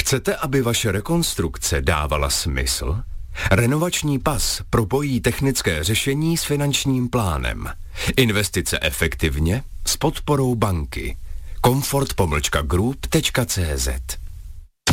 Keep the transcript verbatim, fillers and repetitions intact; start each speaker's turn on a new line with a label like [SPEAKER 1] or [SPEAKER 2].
[SPEAKER 1] Chcete, aby vaše rekonstrukce dávala smysl? Renovační pas propojí technické řešení s finančním plánem. Investice efektivně s podporou banky. komfort pomlčka group tečka cé zet